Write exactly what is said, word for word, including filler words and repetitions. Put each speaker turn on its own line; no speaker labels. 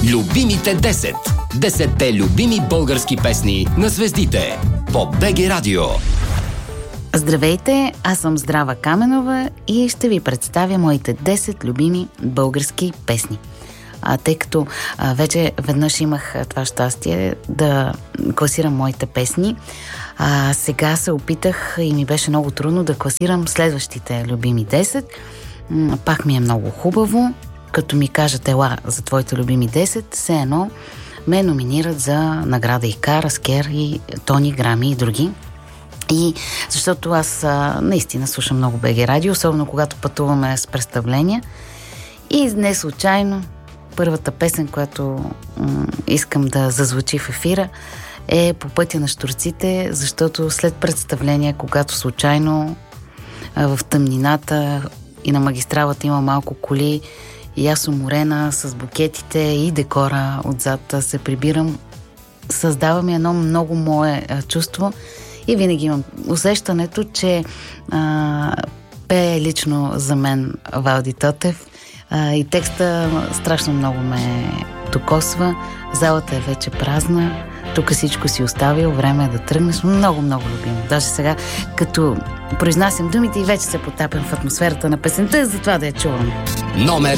Любимите десет. Десетте любими български песни на звездите по БГ Радио.
Здравейте, аз съм Здрава Каменова и ще ви представя моите десет любими български песни. А, тъй като а, вече веднъж имах а, това щастие да класирам моите песни, а, сега се опитах и ми беше много трудно да класирам следващите любими десет. М- пак ми е много хубаво, като ми кажат ела за твоите любими десет, все едно ме номинират за награда ИКАР, Аскер и Тони, Грами и други. И защото аз а, наистина слушам много БГ Радио, особено когато пътуваме с представления. И не случайно първата песен, която м- искам да зазвучи в ефира, е По пътя на щурците, защото след представление, когато случайно а, в тъмнината и на магистралата има малко коли и аз уморена с букетите и декора отзад се прибирам, създава ми едно много мое а, чувство и винаги имам усещането, че а, пее лично за мен Валди Тотев. А, и текста страшно много ме докосва. Залата е вече празна. Тук всичко си оставил. Време е да тръгнеш. Много, много любимо. Даже сега, като произнасям думите и вече се потапям в атмосферата на песента, затова да я чувам.
Номер